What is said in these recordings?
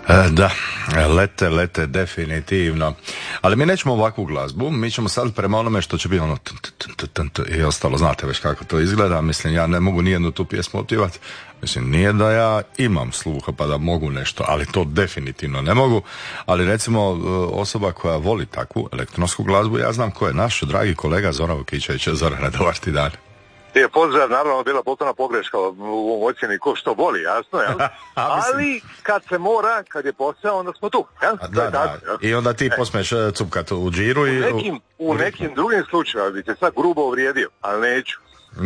Da, lete definitivno. Ali mi nećemo ovakvu glazbu, mi ćemo sad prema onome što će biti ono i ostalo, znate već kako to izgleda. Mislim, ja ne mogu nijednu tu pjesmu otpjevati. Mislim, nije da ja imam sluha pa da mogu nešto, ali to definitivno ne mogu. Ali recimo osoba koja voli takvu elektronsku glazbu, ja znam ko je naš dragi kolega Zoran Vukičević. Zoran, dobar ti dan. Je pozdrav, naravno bila potpuna pogreška u ocjeni ko što voli, jasno, jel? Ali kad se mora, kad je posao, onda smo tu, jel? Da. I onda ti posmeš cupkat u džiru i... U nekim drugim slučajima bi te sad grubo uvrijedio, ali neću.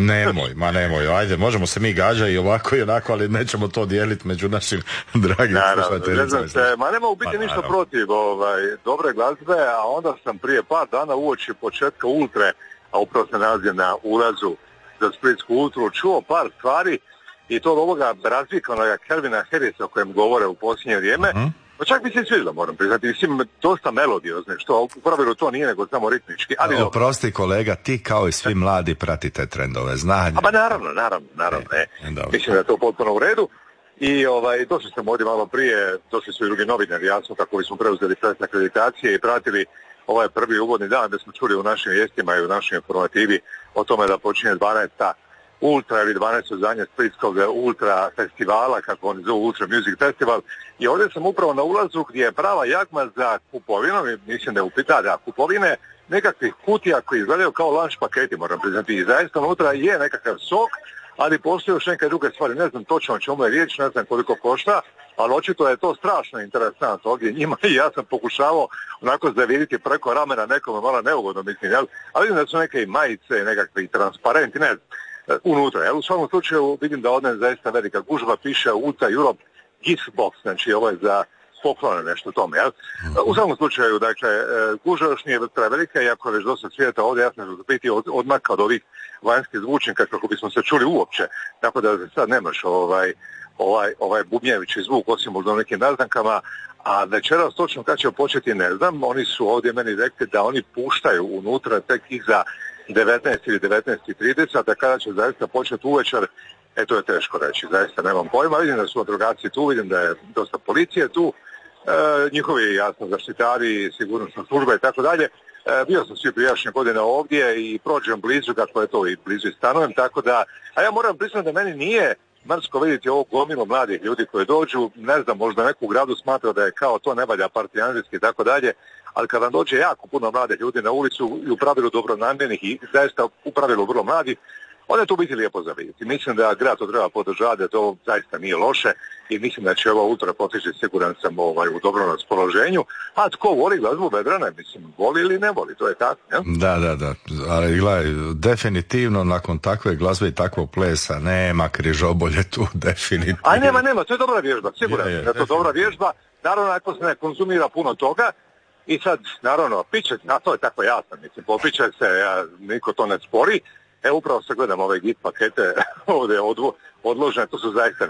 Nemoj, ajde, možemo se mi gađati i ovako i onako, ali nećemo to dijeliti među našim dragim slušateljicama. Ma nema u biti ništa protiv dobre glazbe, a onda sam prije par dana uoči početka Ultre, a upravo se nalazio na ulazu za Splitsku Ultru, čuo par stvari i to od ovoga razvikanoga Calvina Harrisa o kojem govore u posljednje vrijeme. Pa čak mi se svidjelo, moram priznati, mislim, dosta melodiozne, što u pravilu to nije nego samo ritmički. Ali oprosti kolega, ti kao i svi mladi pratite trendove, znanje. Pa naravno, mislim da je to potpuno u redu. I došli sam ovdje malo prije, došli su i drugi novinari, jasno, kako bismo preuzeli presne akreditacije i pratili ovaj prvi uvodni dan da smo čuli u našim vijestima i u našoj informativi o tome da počinje 12. Ultra ili 12. izdanje Splitskog Ultra festivala, kako oni zovu Ultra Music Festival. I ovdje sam upravo na ulazu gdje je prava jagma za kupovinom, mislim da je upita kupovine nekakvih kutija koji izgledaju kao lunch paketi, moram priznati. I zaista unutra je nekakav sok, ali postoje još neke druge stvari. Ne znam točno o čemu je riječ, ne znam koliko košta, ali očito je to strašno interesantno ovdje njima i ja sam pokušavao onako zavidjeti preko ramena nekome malo neugodno, mislim, jel? Ali vidim da su neke i majice, nekakvi transparenti, ne znam, unutra, jel? U svakom slučaju vidim da ovdje je zaista velika gužva, piše Ultra Europe Gift Box, znači ovo je za poklone nešto tome, jel? U svakom slučaju, dakle, gužva još nije prevelika, iako je već dosta svijeta ovdje, jasno da biti odmaka od ovih vanjskih zvučnika kako bismo se čuli uopće, tako da sad nemaš ovaj bubnjevići zvuk, osim možda nekim naznankama, a večeras točno kad će početi ne znam, oni su ovdje meni rekli da oni puštaju unutra tek iza 19 ili 19:30, da kada će zaista početi uvečer, to je teško reći, zaista nemam pojma, vidim da su vatrogasci tu, vidim da je dosta policije tu, njihovi jasno zaštitari, sigurnosna služba i tako dalje. Bio sam svi prijašnje godine ovdje i prođem blizu, kako je to i blizu i stanujem, tako da, a ja moram priznati da meni nije mrsko vidjeti ovo gomilo mladih ljudi koji dođu, ne znam, možda neku gradu smatra da je kao to ne valja partijanski i tako dalje, ali kad vam dođe jako puno mladih ljudi na ulicu i u pravilu dobronamjernih i zaista u pravilu vrlo mladih, onda je to biti lijepo za vidjeti. Mislim da grad to treba podržati, da to zaista nije loše i mislim da će ova Ultra potići, siguran sam, u dobrom raspoloženju. A tko voli glazbu Vedrana, mislim, voli ili ne voli, to je tako, ne? Da, ali gledaj, definitivno nakon takve glazbe i takvog plesa nema križobolje tu, definitivno. A nema, to je dobra vježba, siguran sam da je to dobra vježba, naravno ako se ne konzumira puno toga. I sad, naravno, piće, a to je tako jasno, mislim, popiće se, niko to ne spori. Upravo se gledam ove gift pakete ovdje odložene, to su zaista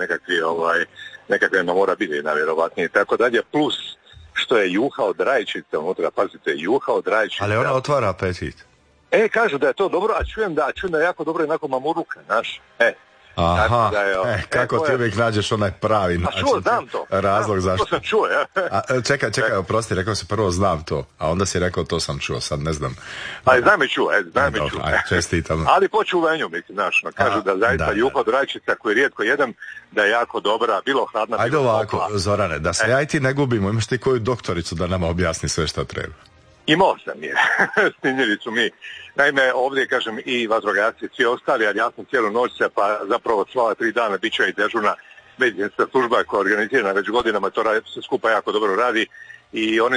nekakve memorabilije, najvjerovatnije, tako dalje, plus što je juha od rajčice, unutra, pazite, juha od rajčice. Ali ona otvara apetit. Kažu da je to dobro, a čujem da je jako dobro i nakon mamuruka, znaš, Aha, kako ti uvijek nađeš onaj pravi način, znam to. Razlog zašto. To sam čuo, Čekaj, oprosti, rekao si prvo znam to, a onda si rekao to sam čuo, sad ne znam. Znam me čuo. Čestitam. Ali po čuvenju, mislim, znaš, kažu da zaista juha od rajčica koju rijetko jedem, da je jako dobra, bilo hladna, Ajde ovako, Zorane, da se ja i ti ne gubimo, imaš ti koju doktoricu da nama objasni sve što treba? Imao sam je, snimljeni su mi. Naime, ovdje, kažem, i vatrogasci, svi ostali, ali ja sam cijelu noć se, pa zapravo sva 3 dana bit će i dežurna medicinska služba koja je organizirana već godinama, to sve skupa jako dobro radi i oni